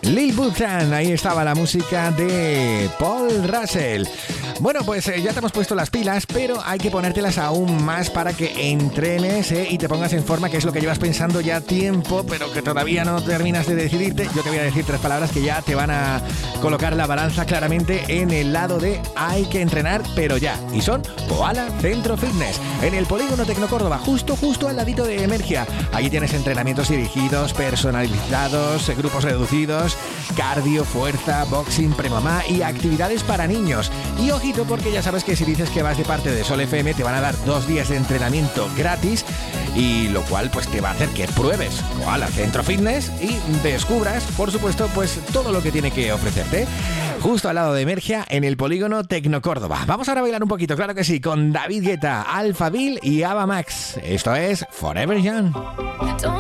Lil Buchan, ahí estaba la música de Paul Russell. Bueno, pues ya te hemos puesto las pilas, pero hay que ponértelas aún más para que entrenes y te pongas en forma, que es lo que llevas pensando ya tiempo, pero que todavía no terminas de decidirte. Yo te voy a decir 3 palabras que ya te van a colocar la balanza claramente en el lado de hay que entrenar, pero ya. Y son Koala Centro Fitness, en el Polígono Tecno Córdoba, justo al ladito de Emergia. Allí tienes entrenamientos dirigidos, personalizados, grupos reducidos, cardio, fuerza, boxing, premamá y actividades para niños. Y ojito, porque ya sabes que si dices que vas de parte de Sol FM te van a dar 2 días de entrenamiento gratis, y lo cual pues te va a hacer que pruebes Koala Centro Fitness y descubras, por supuesto, pues todo lo que tiene que ofrecerte. Justo al lado de Emergia, en el Polígono Tecno Córdoba. Vamos ahora a bailar un poquito, claro que sí, con David Guetta, Alphaville y Ava Max. Esto es Forever Young.